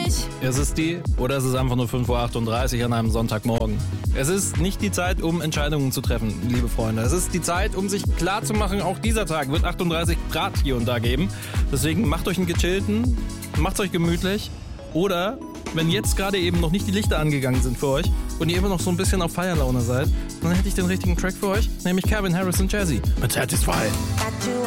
nicht? Es ist die, oder es ist einfach nur 5:38 Uhr an einem Sonntagmorgen. Es ist nicht die Zeit, um Entscheidungen zu treffen, liebe Freunde. Es ist die Zeit, um sich klar zu machen, auch dieser Tag wird 38 Grad hier und da geben. Deswegen macht euch einen gechillten, macht's euch gemütlich. Oder, wenn jetzt gerade eben noch nicht die Lichter angegangen sind für euch und ihr immer noch so ein bisschen auf Feierlaune seid, dann hätte ich den richtigen Track für euch, nämlich Calvin Harris und Jazzy mit Satisfy. Got you